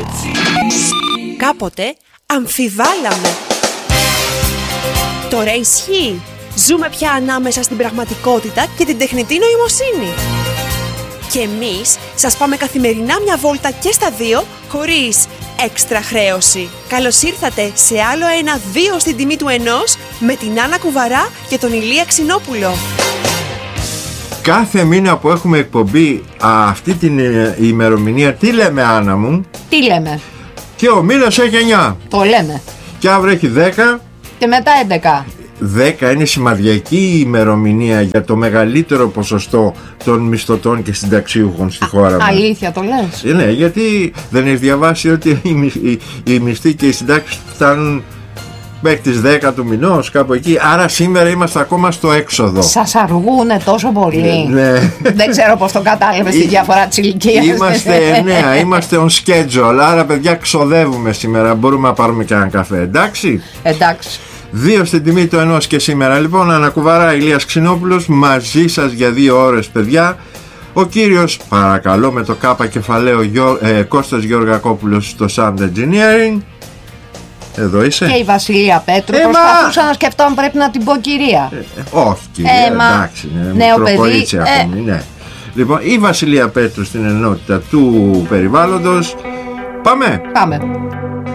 Κάποτε αμφιβάλαμε. Τώρα ισχύει. Ζούμε πια ανάμεσα στην πραγματικότητα και την τεχνητή νοημοσύνη. Και εμείς σας πάμε καθημερινά μια βόλτα και στα δύο, χωρίς έξτρα χρέωση. Καλώς ήρθατε σε άλλο ένα 2 στην τιμή του 1 με την Άννα Κουβαρά και τον Ηλία Ξινόπουλο. Κάθε μήνα που έχουμε εκπομπή αυτή την ημερομηνία, τι λέμε, Άννα μου? Τι λέμε? Και ο μήνας έχει 9. Το λέμε. Και αύριο έχει 10. Και μετά 11. 10 είναι σημαδιακή ημερομηνία για το μεγαλύτερο ποσοστό των μισθωτών και συνταξιούχων στη χώρα μας. Αλήθεια το λες? Ναι, γιατί δεν έχεις διαβάσει ότι οι μισθοί και οι συντάξεις φτάνουν μέχρι τις 10 του μηνός, κάπου εκεί. Άρα σήμερα είμαστε ακόμα στο έξοδο. Σας αργούνε τόσο πολύ. Ναι. Δεν ξέρω πώς το κατάλαβες τη διαφορά της ηλικίας. Είμαστε 9, είμαστε on schedule. Άρα, παιδιά, ξοδεύουμε σήμερα. Μπορούμε να πάρουμε και έναν καφέ, εντάξει? Εντάξει. 2 στην τιμή του 1 και σήμερα. Λοιπόν, Άννα Κουβαρά, Ηλίας Ξινόπουλος, μαζί σας για 2 ώρες, παιδιά. Ο κύριος, παρακαλώ, με το κάπα κεφαλαίο, Κώστας Γεωργακόπουλος στο Sound Engineering. Εδώ είσαι. Και η Βασιλεία Πέτρου. Προσπαθούσα να σκεφτώ αν πρέπει να την πω κυρία. Όχι, κυρία, εντάξει, νέο μικροκορίτσι παιδί. ακόμη, ναι. Λοιπόν, η Βασιλεία Πέτρου στην ενότητα του περιβάλλοντος. Πάμε.